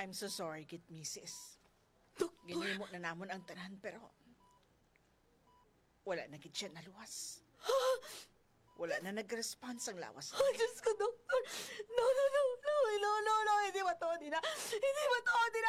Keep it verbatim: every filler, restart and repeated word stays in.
I'm so sorry, git misis. Doktor, Ginimo na namon ang tanan, pero wala na gid siya naluwas. Wala na nag-response ang lawas. oh, Diyos ko, doktor. No, no, no, no, no, no, no, hindi ba to, Dina? Hindi ba to, Dina?